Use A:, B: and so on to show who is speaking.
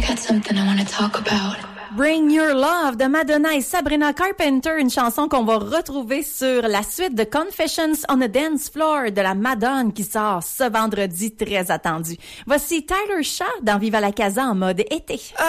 A: something I want to talk about.
B: Bring Your Love de Madonna et Sabrina Carpenter, une chanson qu'on va retrouver sur la suite de Confessions on a Dance Floor de la Madone qui sort ce vendredi, très attendu. Voici Tyler Shaw dans Viva la Casa en mode été.